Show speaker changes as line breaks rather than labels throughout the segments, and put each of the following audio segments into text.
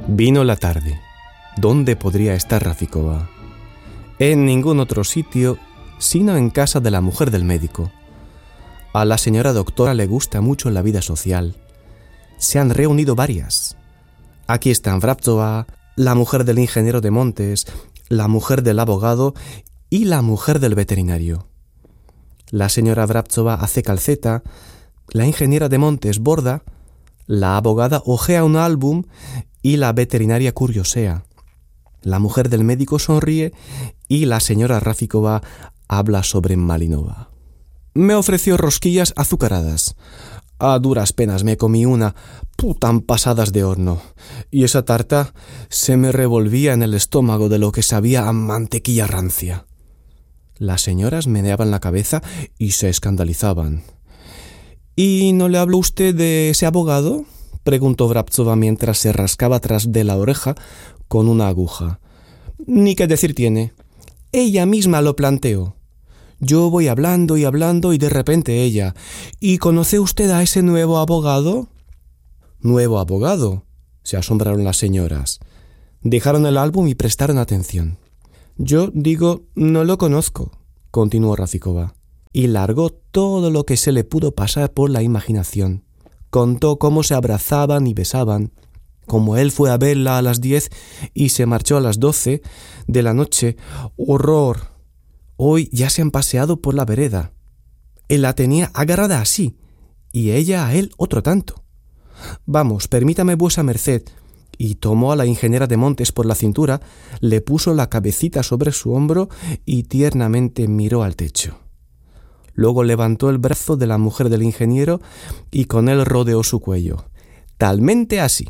Vino la tarde. ¿Dónde podría estar Rafíkova? En ningún otro sitio, sino en casa de la mujer del médico. A la señora doctora le gusta mucho la vida social. Se han reunido varias. Aquí están Vrabtsova, la mujer del ingeniero de montes, la mujer del abogado y la mujer del veterinario. La señora Vrabtsova hace calceta, la ingeniera de montes borda, la abogada hojea un álbum y la veterinaria curiosea. La mujer del médico sonríe y la señora Rafíkova habla sobre Malinova. Me ofreció rosquillas azucaradas. A duras penas me comí una, tan pasadas de horno. Y esa tarta se me revolvía en el estómago de lo que sabía a mantequilla rancia. Las señoras meneaban la cabeza y se escandalizaban. ¿Y no le habló usted de ese abogado?, preguntó Vrabtsova mientras se rascaba tras de la oreja con una aguja. Ni qué decir tiene. Ella misma lo planteó. Yo voy hablando y de repente ella: ¿Y conoce usted a ese nuevo abogado? ¿Nuevo abogado?, se asombraron las señoras. Dejaron el álbum y prestaron atención. Yo digo, no lo conozco, continuó Rafíkova, y largó todo lo que se le pudo pasar por la imaginación. Contó cómo se abrazaban y besaban, cómo él fue a verla a las 10 y se marchó a las 12 de la noche. ¡Horror! Hoy ya se han paseado por la vereda. Él la tenía agarrada así, y ella a él otro tanto. Vamos, permítame vuesa merced. Y tomó a la ingeniera de montes por la cintura, le puso la cabecita sobre su hombro y tiernamente miró al techo. Luego levantó el brazo de la mujer del ingeniero y con él rodeó su cuello. Talmente así.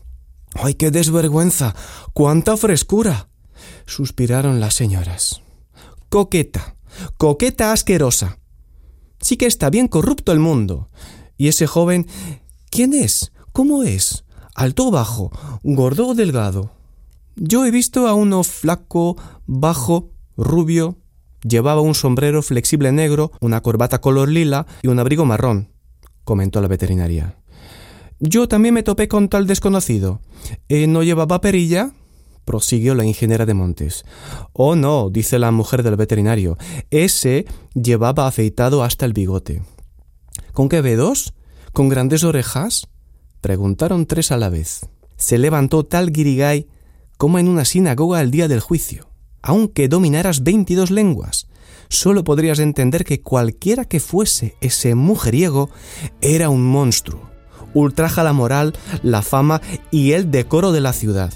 ¡Ay, qué desvergüenza! ¡Cuánta frescura!, suspiraron las señoras. Coqueta, coqueta asquerosa. Sí que está bien corrupto el mundo. ¿Y ese joven, quién es? ¿Cómo es? ¿Alto o bajo? ¿Gordo o delgado? Yo he visto a uno flaco, bajo, rubio. Llevaba un sombrero flexible negro, una corbata color lila y un abrigo marrón, comentó la veterinaria. Yo también me topé con tal desconocido. ¿No llevaba perilla?, prosiguió la ingeniera de montes. Oh, no, dice la mujer del veterinario. Ese llevaba afeitado hasta el bigote. ¿Con qué dedos? ¿Con grandes orejas?, preguntaron tres a la vez. Se levantó tal guirigay como en una sinagoga el día del juicio. Aunque dominaras 22 lenguas, solo podrías entender que cualquiera que fuese ese mujeriego era un monstruo. Ultraja la moral, la fama y el decoro de la ciudad.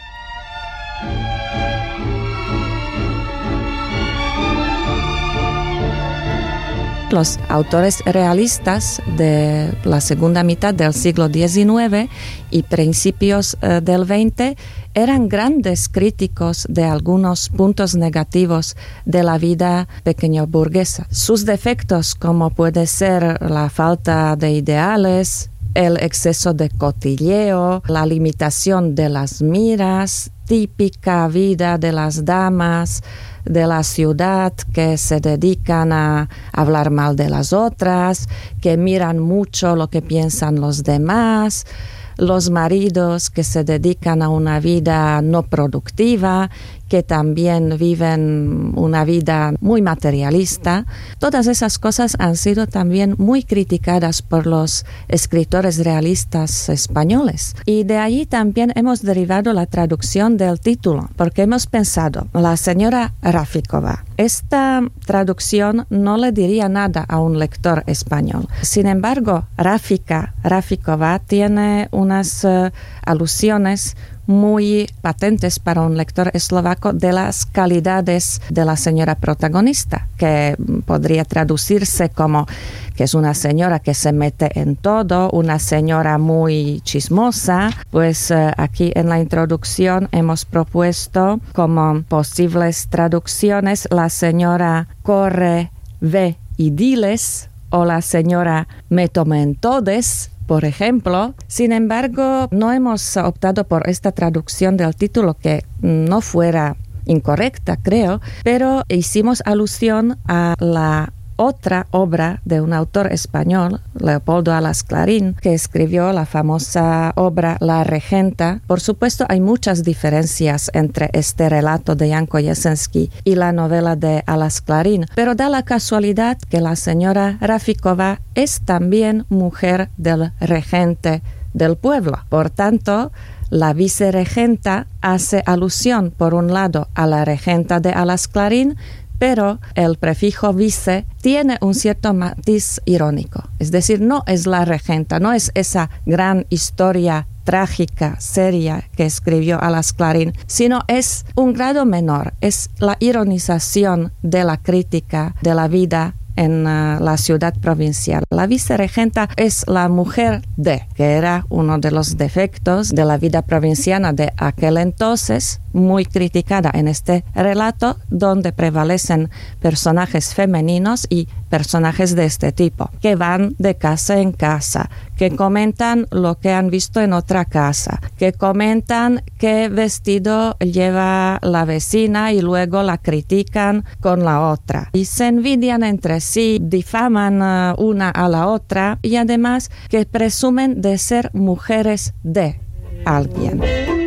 Los autores realistas de la segunda mitad del siglo XIX y principios del XX eran grandes críticos de algunos puntos negativos de la vida pequeñoburguesa. Sus defectos, como puede ser la falta de ideales, el exceso de cotilleo, la limitación de las miras, típica vida de las damas de la ciudad que se dedican a hablar mal de las otras, que miran mucho lo que piensan los demás, los maridos que se dedican a una vida no productiva, que también viven una vida muy materialista. Todas esas cosas han sido también muy criticadas por los escritores realistas españoles. Y de ahí también hemos derivado la traducción del título, porque hemos pensado, la señora Rafíkova. Esta traducción no le diría nada a un lector español. Sin embargo, Rafíkova tiene unas alusiones muy patentes para un lector eslovaco de las calidades de la señora protagonista, que podría traducirse como que es una señora que se mete en todo, una señora muy chismosa. Pues aquí en la introducción hemos propuesto como posibles traducciones la señora corre, ve y diles, o la señora me tome en todes, por ejemplo. Sin embargo, no hemos optado por esta traducción del título, que no fuera incorrecta, creo, pero hicimos alusión a la otra obra de un autor español, Leopoldo Alas Clarín, que escribió la famosa obra La Regenta. Por supuesto, hay muchas diferencias entre este relato de Jan Kojesenský y la novela de Alas Clarín, pero da la casualidad que la señora Rafíková es también mujer del regente del pueblo. Por tanto, la viceregenta hace alusión, por un lado, a la regenta de Alas Clarín, pero el prefijo vice tiene un cierto matiz irónico. Es decir, no es la regenta, no es esa gran historia trágica, seria que escribió Alas Clarín, sino es un grado menor, es la ironización de la crítica de la vida en la ciudad provincial. La viceregenta es la mujer de, que era uno de los defectos de la vida provinciana de aquel entonces, muy criticada en este relato, donde prevalecen personajes femeninos y personajes de este tipo, que van de casa en casa, que comentan lo que han visto en otra casa, que comentan qué vestido lleva la vecina y luego la critican con la otra. Y se envidian entre sí, difaman una a la otra y además que presumen de ser mujeres de alguien.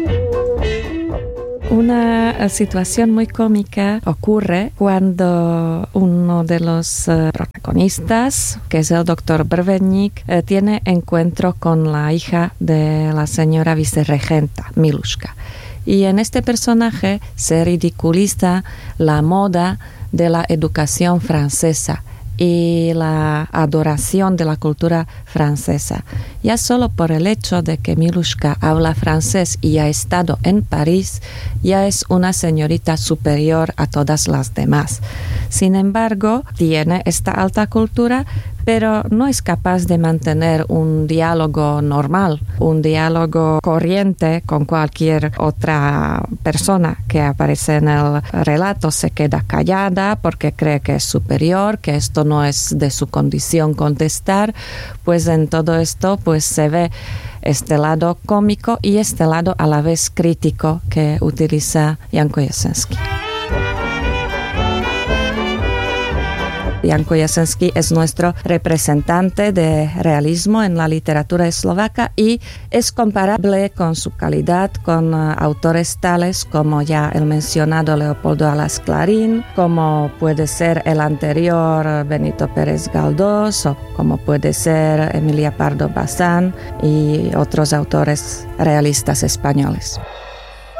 Una situación muy cómica ocurre cuando uno de los protagonistas, que es el doctor Brvenník, tiene encuentro con la hija de la señora viceregenta, Miluška. Y en este personaje se ridiculiza la moda de la educación francesa y la adoración de la cultura francesa. Ya solo por el hecho de que Miluška habla francés y ha estado en París, ya es una señorita superior a todas las demás. Sin embargo, tiene esta alta cultura, pero no es capaz de mantener un diálogo normal, un diálogo corriente con cualquier otra persona que aparece en el relato. Se queda callada porque cree que es superior, que esto no es de su condición contestar. Pues en todo esto pues se ve este lado cómico y este lado a la vez crítico que utiliza Jan Kojesenský. Jan Kojesenský es nuestro representante de realismo en la literatura eslovaca y es comparable con su calidad con autores tales como ya el mencionado Leopoldo Alas Clarín, como puede ser el anterior Benito Pérez Galdós o como puede ser Emilia Pardo Bazán y otros autores realistas españoles.